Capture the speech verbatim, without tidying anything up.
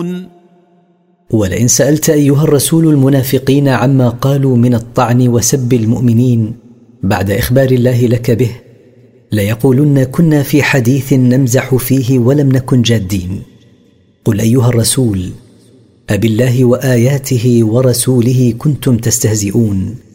يعلمون. ولئن سألت أيها الرسول المنافقين عما قالوا من الطعن وسب المؤمنين بعد إخبار الله لك به ليقولن كنا في حديث نمزح فيه ولم نكن جادين. قل أيها الرسول أبالله وآياته ورسوله كنتم تستهزئون؟